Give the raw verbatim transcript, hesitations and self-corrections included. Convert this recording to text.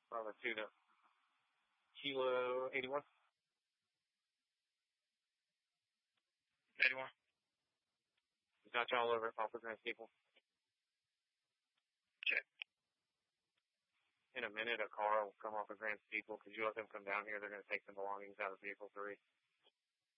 Bravo two to Kilo eighty-one. eighty-one. He's got you all over off the Grand Steeple. Okay. In a minute, a car will come off the Grand Steeple. Could you let them come down here? They're going to take some belongings out of vehicle three.